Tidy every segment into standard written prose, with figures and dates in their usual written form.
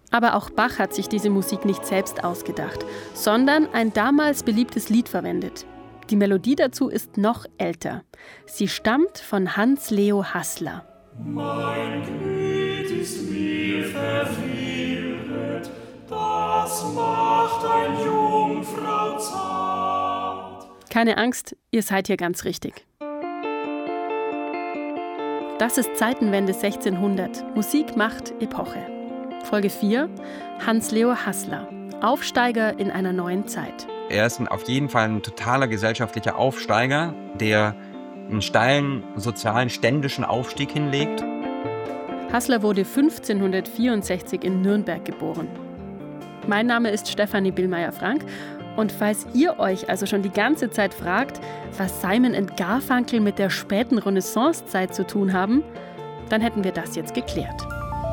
Aber auch Bach hat sich diese Musik nicht selbst ausgedacht, sondern ein damals beliebtes Lied verwendet. Die Melodie dazu ist noch älter. Sie stammt von Hans Leo Haßler. Mein Gemüt ist mir verwirret, das macht ein Jungfrau zart. Keine Angst, ihr seid hier ganz richtig. Das ist Zeitenwende 1600. Musik macht Epoche. Folge 4, Hans Leo Haßler, Aufsteiger in einer neuen Zeit. Er ist auf jeden Fall ein totaler gesellschaftlicher Aufsteiger, der einen steilen sozialen, ständischen Aufstieg hinlegt. Haßler wurde 1564 in Nürnberg geboren. Mein Name ist Stefanie Billmeier-Frank und falls ihr euch also schon die ganze Zeit fragt, was Simon & Garfunkel mit der späten Renaissancezeit zu tun haben, dann hätten wir das jetzt geklärt.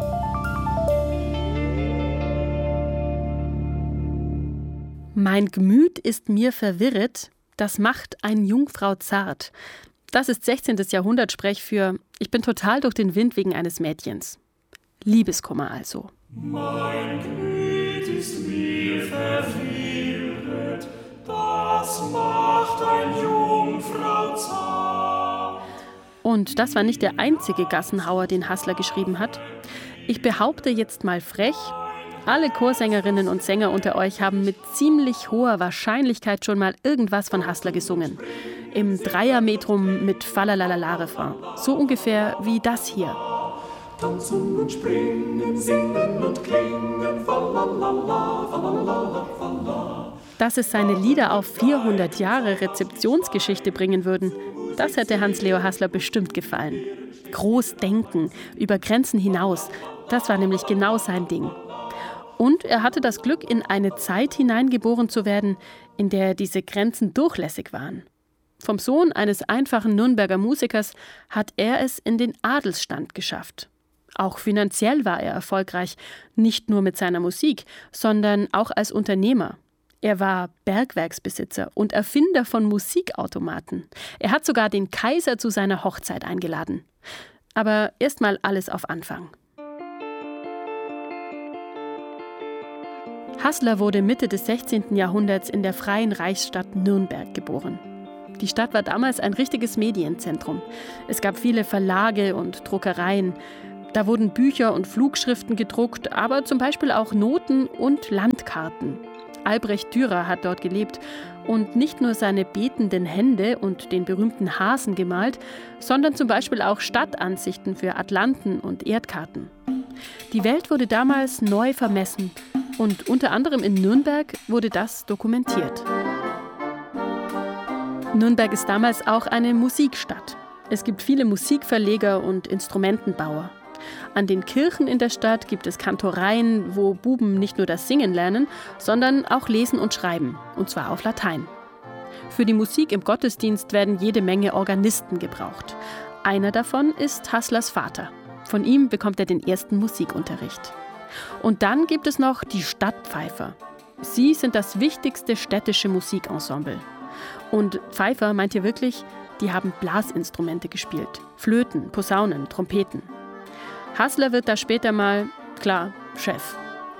Mein Gemüt ist mir verwirret, das macht ein Jungfrau zart. Das ist 16. Jahrhundertsprech für ich bin total durch den Wind wegen eines Mädchens. Liebeskummer also. Mein Gemüt ist mir verwirret, das macht ein Jungfrau zart. Und das war nicht der einzige Gassenhauer, den Haßler geschrieben hat. Ich behaupte jetzt mal frech, alle Chorsängerinnen und Sänger unter euch haben mit ziemlich hoher Wahrscheinlichkeit schon mal irgendwas von Haßler gesungen. Im Dreiermetrum mit Falalala-Refrain. So ungefähr wie das hier. Tanzen und springen, singen und klingen, falalala, falalala, falalala. Dass es seine Lieder auf 400 Jahre Rezeptionsgeschichte bringen würden, das hätte Hans Leo Haßler bestimmt gefallen. Groß denken, über Grenzen hinaus, das war nämlich genau sein Ding. Und er hatte das Glück, in eine Zeit hineingeboren zu werden, in der diese Grenzen durchlässig waren. Vom Sohn eines einfachen Nürnberger Musikers hat er es in den Adelsstand geschafft. Auch finanziell war er erfolgreich, nicht nur mit seiner Musik, sondern auch als Unternehmer. Er war Bergwerksbesitzer und Erfinder von Musikautomaten. Er hat sogar den Kaiser zu seiner Hochzeit eingeladen. Aber erst mal alles auf Anfang. Haßler wurde Mitte des 16. Jahrhunderts in der Freien Reichsstadt Nürnberg geboren. Die Stadt war damals ein richtiges Medienzentrum. Es gab viele Verlage und Druckereien. Da wurden Bücher und Flugschriften gedruckt, aber zum Beispiel auch Noten und Landkarten. Albrecht Dürer hat dort gelebt und nicht nur seine betenden Hände und den berühmten Hasen gemalt, sondern zum Beispiel auch Stadtansichten für Atlanten und Erdkarten. Die Welt wurde damals neu vermessen und unter anderem in Nürnberg wurde das dokumentiert. Nürnberg ist damals auch eine Musikstadt. Es gibt viele Musikverleger und Instrumentenbauer. An den Kirchen in der Stadt gibt es Kantoreien, wo Buben nicht nur das Singen lernen, sondern auch lesen und schreiben, und zwar auf Latein. Für die Musik im Gottesdienst werden jede Menge Organisten gebraucht. Einer davon ist Haßlers Vater. Von ihm bekommt er den ersten Musikunterricht. Und dann gibt es noch die Stadtpfeifer. Sie sind das wichtigste städtische Musikensemble. Und Pfeifer meint hier wirklich, die haben Blasinstrumente gespielt. Flöten, Posaunen, Trompeten. Haßler wird da später mal, klar, Chef.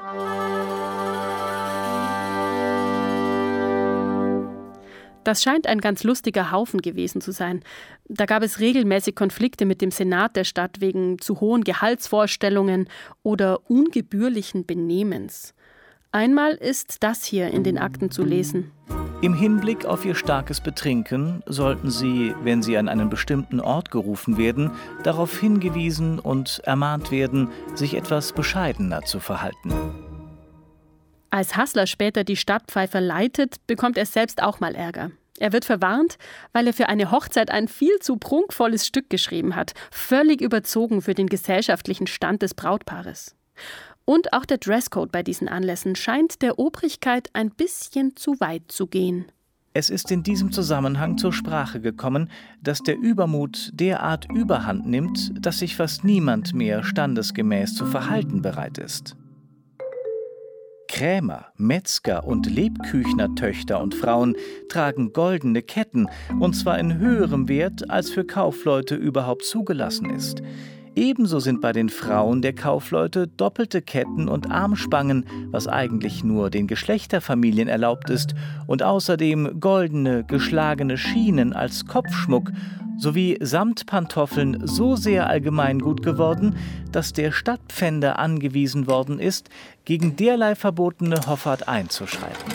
Das scheint ein ganz lustiger Haufen gewesen zu sein. Da gab es regelmäßig Konflikte mit dem Senat der Stadt wegen zu hohen Gehaltsvorstellungen oder ungebührlichen Benehmens. Einmal ist das hier in den Akten zu lesen. Im Hinblick auf ihr starkes Betrinken sollten Sie, wenn Sie an einen bestimmten Ort gerufen werden, darauf hingewiesen und ermahnt werden, sich etwas bescheidener zu verhalten. Als Haßler später die Stadtpfeifer leitet, bekommt er selbst auch mal Ärger. Er wird verwarnt, weil er für eine Hochzeit ein viel zu prunkvolles Stück geschrieben hat, völlig überzogen für den gesellschaftlichen Stand des Brautpaares. Und auch der Dresscode bei diesen Anlässen scheint der Obrigkeit ein bisschen zu weit zu gehen. Es ist in diesem Zusammenhang zur Sprache gekommen, dass der Übermut derart Überhand nimmt, dass sich fast niemand mehr standesgemäß zu verhalten bereit ist. Krämer, Metzger und Lebküchnertöchter und Frauen tragen goldene Ketten, und zwar in höherem Wert, als für Kaufleute überhaupt zugelassen ist. Ebenso sind bei den Frauen der Kaufleute doppelte Ketten und Armspangen, was eigentlich nur den Geschlechterfamilien erlaubt ist, und außerdem goldene, geschlagene Schienen als Kopfschmuck sowie Samtpantoffeln so sehr allgemeingut geworden, dass der Stadtpfänder angewiesen worden ist, gegen derlei verbotene Hoffart einzuschreiten.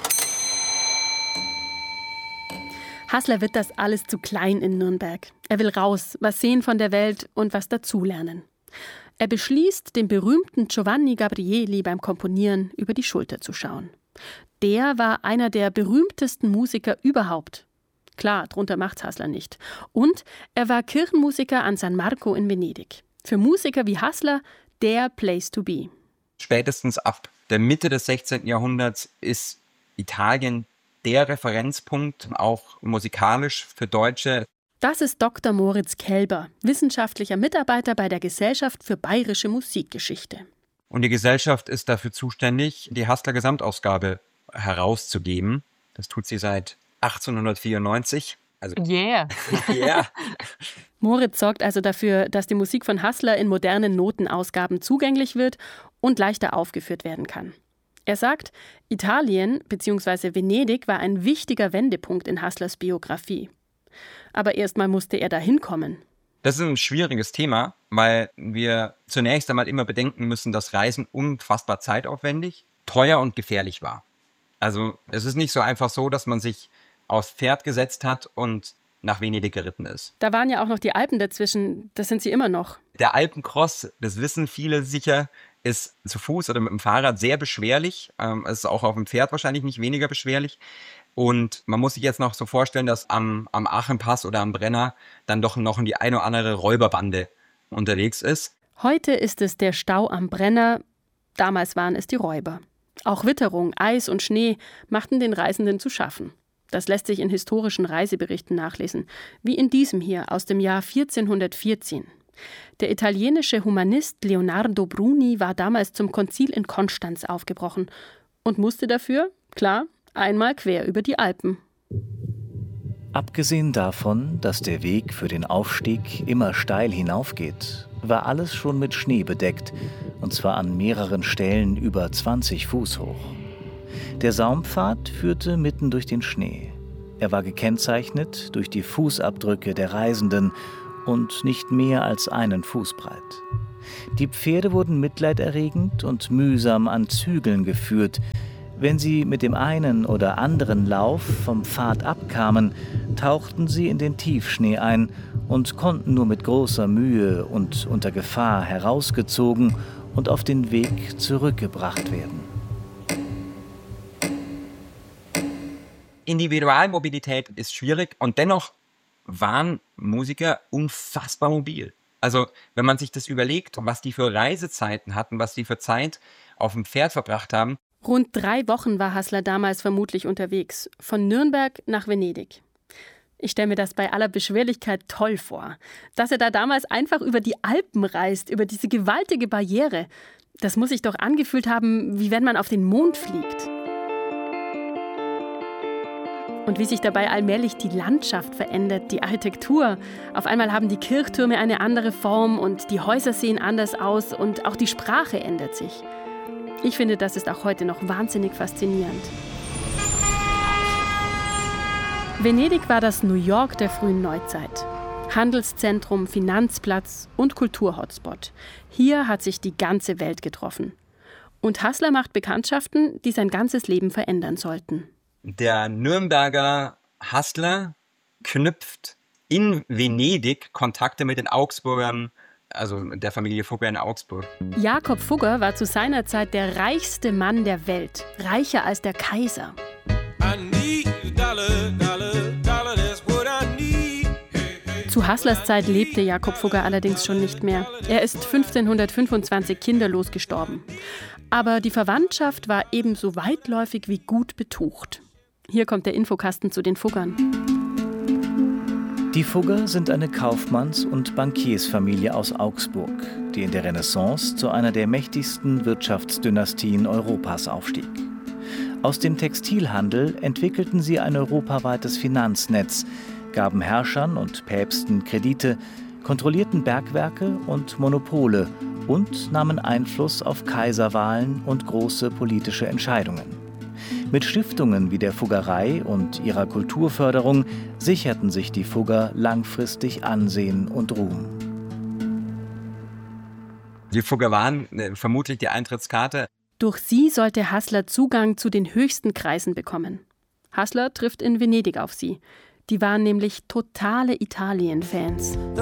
Hassler wird das alles zu klein in Nürnberg. Er will raus, was sehen von der Welt und was dazulernen. Er beschließt, dem berühmten Giovanni Gabrieli beim Komponieren über die Schulter zu schauen. Der war einer der berühmtesten Musiker überhaupt. Klar, drunter macht's Hassler nicht. Und er war Kirchenmusiker an San Marco in Venedig. Für Musiker wie Hassler der Place to be. Spätestens ab der Mitte des 16. Jahrhunderts ist Italien der Referenzpunkt, auch musikalisch für Deutsche. Das ist Dr. Moritz Kelber, wissenschaftlicher Mitarbeiter bei der Gesellschaft für Bayerische Musikgeschichte. Und die Gesellschaft ist dafür zuständig, die Hassler-Gesamtausgabe herauszugeben. Das tut sie seit 1894. Also, Yeah. yeah. Moritz sorgt also dafür, dass die Musik von Hassler in modernen Notenausgaben zugänglich wird und leichter aufgeführt werden kann. Er sagt, Italien bzw. Venedig war ein wichtiger Wendepunkt in Hasslers Biografie. Aber erstmal musste er da hinkommen. Das ist ein schwieriges Thema, weil wir zunächst einmal immer bedenken müssen, dass Reisen unfassbar zeitaufwendig, teuer und gefährlich war. Also es ist nicht so einfach so, dass man sich aufs Pferd gesetzt hat und nach Venedig geritten ist. Da waren ja auch noch die Alpen dazwischen, das sind sie immer noch. Der Alpencross, das wissen viele sicher, ist zu Fuß oder mit dem Fahrrad sehr beschwerlich. Es ist auch auf dem Pferd wahrscheinlich nicht weniger beschwerlich. Und man muss sich jetzt noch so vorstellen, dass am Aachenpass oder am Brenner dann doch noch die eine oder andere Räuberbande unterwegs ist. Heute ist es der Stau am Brenner, damals waren es die Räuber. Auch Witterung, Eis und Schnee machten den Reisenden zu schaffen. Das lässt sich in historischen Reiseberichten nachlesen, wie in diesem hier aus dem Jahr 1414. Der italienische Humanist Leonardo Bruni war damals zum Konzil in Konstanz aufgebrochen und musste dafür, klar, einmal quer über die Alpen. Abgesehen davon, dass der Weg für den Aufstieg immer steil hinaufgeht, war alles schon mit Schnee bedeckt, und zwar an mehreren Stellen über 20 Fuß hoch. Der Saumpfad führte mitten durch den Schnee. Er war gekennzeichnet durch die Fußabdrücke der Reisenden und nicht mehr als einen Fuß breit. Die Pferde wurden mitleiderregend und mühsam an Zügeln geführt. Wenn sie mit dem einen oder anderen Lauf vom Pfad abkamen, tauchten sie in den Tiefschnee ein und konnten nur mit großer Mühe und unter Gefahr herausgezogen und auf den Weg zurückgebracht werden. Individualmobilität ist schwierig und dennoch waren Musiker unfassbar mobil. Also wenn man sich das überlegt, was die für Reisezeiten hatten, was die für Zeit auf dem Pferd verbracht haben. Rund 3 Wochen war Hassler damals vermutlich unterwegs, von Nürnberg nach Venedig. Ich stelle mir das bei aller Beschwerlichkeit toll vor, dass er da damals einfach über die Alpen reist, über diese gewaltige Barriere. Das muss sich doch angefühlt haben, wie wenn man auf den Mond fliegt. Und wie sich dabei allmählich die Landschaft verändert, die Architektur. Auf einmal haben die Kirchtürme eine andere Form und die Häuser sehen anders aus und auch die Sprache ändert sich. Ich finde, das ist auch heute noch wahnsinnig faszinierend. Venedig war das New York der frühen Neuzeit. Handelszentrum, Finanzplatz und Kulturhotspot. Hier hat sich die ganze Welt getroffen. Und Hassler macht Bekanntschaften, die sein ganzes Leben verändern sollten. Der Nürnberger Hassler knüpft in Venedig Kontakte mit den Augsburgern, also der Familie Fugger in Augsburg. Jakob Fugger war zu seiner Zeit der reichste Mann der Welt, reicher als der Kaiser. Zu Hasslers Zeit lebte Jakob Fugger allerdings schon nicht mehr. Er ist 1525 kinderlos gestorben. Aber die Verwandtschaft war ebenso weitläufig wie gut betucht. Hier kommt der Infokasten zu den Fuggern. Die Fugger sind eine Kaufmanns- und Bankiersfamilie aus Augsburg, die in der Renaissance zu einer der mächtigsten Wirtschaftsdynastien Europas aufstieg. Aus dem Textilhandel entwickelten sie ein europaweites Finanznetz, gaben Herrschern und Päpsten Kredite, kontrollierten Bergwerke und Monopole und nahmen Einfluss auf Kaiserwahlen und große politische Entscheidungen. Mit Stiftungen wie der Fuggerei und ihrer Kulturförderung sicherten sich die Fugger langfristig Ansehen und Ruhm. Die Fugger waren vermutlich die Eintrittskarte. Durch sie sollte Hassler Zugang zu den höchsten Kreisen bekommen. Hassler trifft in Venedig auf sie. Die waren nämlich totale Italien-Fans.